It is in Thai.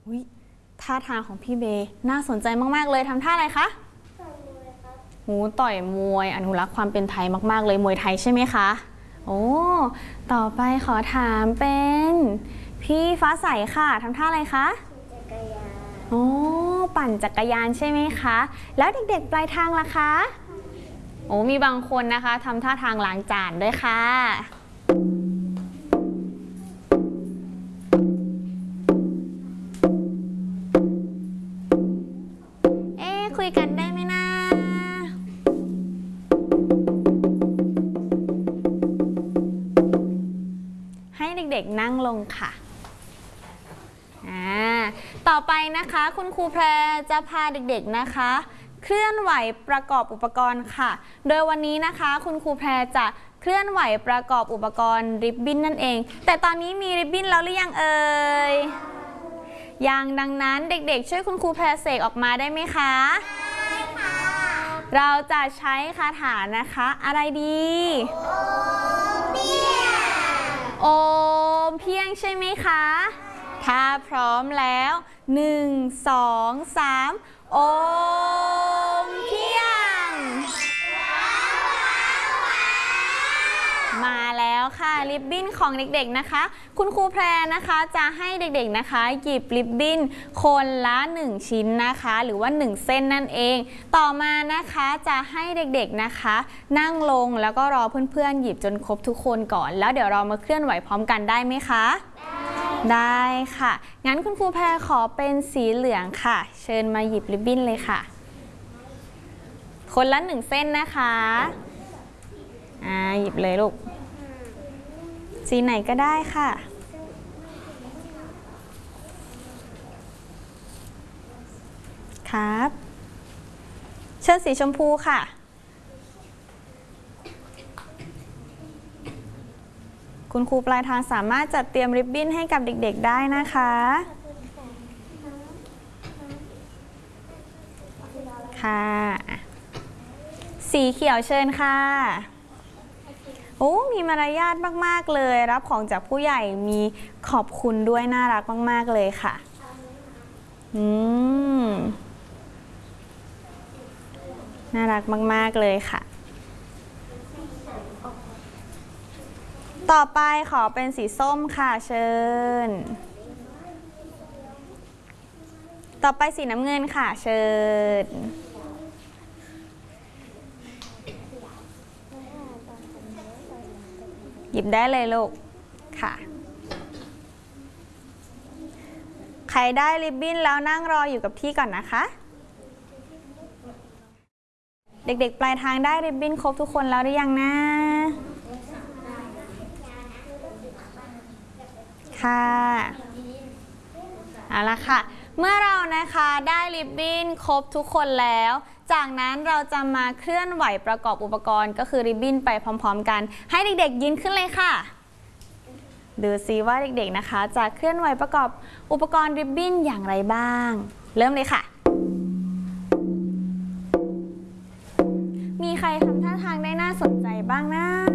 ท่าทางของพี่เบย์น่าสนใจมากๆเลยทำท่าอะไรคะต่อยมวยอนุรักษ์ความเป็นไทยมากๆเลยมวยไทยใช่ไหมคะโอ้ต่อไปขอถามเป็นพี่ฟ้าใสค่ะทำท่าอะไรคะปั่นจักรยานใช่ไหมคะแล้วเด็กๆปลายทางล่ะคะมีบางคนนะคะทำท่าทางล้างจานด้วยค่ะคุยกันได้ไหมนะให้เด็กๆนั่งลงค่ะต่อไปนะคะคุณครูแพรจะพาเด็กๆนะคะเคลื่อนไหวประกอบอุปกรณ์ค่ะโดยวันนี้นะคะคุณครูแพรจะเคลื่อนไหวประกอบอุปกรณ์ริบบิ้นนั่นเองแต่ตอนนี้มีริบบิ้นแล้วหรือยังเอ่ยยังดังนั้นเด็กๆช่วยคุณครูแพรเสกออกมาได้ไหมคะได้ค่ะเราจะใช้คาถานะคะอะไรดีโอมเพียงใช่ไหมคะถ้าพร้อมแล้ว1 2 3โอมเพียงมาแล้วค่ะริบบิ้นของเด็กๆนะคะคุณครูแพรนะคะจะให้เด็กๆนะคะหยิบริบบิ้นคนละ1ชิ้นนะคะหรือว่า1เส้นนั่นเองต่อมานะคะจะให้เด็กๆนะคะนั่งลงแล้วก็รอเพื่อนๆหยิบจนครบทุกคนก่อนแล้วเดี๋ยวเรามาเคลื่อนไหวพร้อมกันได้ไหมคะได้ค่ะงั้นคุณครูแพรขอเป็นสีเหลืองค่ะเชิญมาหยิบริบบิ้นเลยค่ะคนละ1เส้นนะคะหยิบเลยลูกสีไหนก็ได้ค่ะครับเชิญสีชมพูค่ะคุณครูปลายทางสามารถจัดเตรียมริบบิ้นให้กับเด็กๆได้นะคะค่ะสีเขียวเชิญค่ะมีมารยาทมากๆเลยรับของจากผู้ใหญ่มีขอบคุณด้วยน่ารักมากๆเลยค่ะน่ารักมากๆเลยค่ะต่อไปขอเป็นสีส้มค่ะเชิญต่อไปสีน้ำเงินค่ะเชิญหยิบได้เลยลูกค่ะใครได้ริบบิ้นแล้วนั่งรออยู่กับที่ก่อนนะคะเด็กๆปลายทางได้ริบบิ้นครบทุกคนแล้วหรือยังนะค่ะเอาละค่ะเมื่อเรานะคะได้ริบบิ้นครบทุกคนแล้วจากนั้นเราจะมาเคลื่อนไหวประกอบอุปกรณ์ก็คือริบบิ้นไปพร้อมๆกันให้เด็กๆยืนขึ้นเลยค่ะดูซิว่าเด็กๆนะคะจะเคลื่อนไหวประกอบอุปกรณ์ริบบิ้นอย่างไรบ้างเริ่มเลยค่ะมีใครทำท่าทางได้น่าสนใจบ้างนะ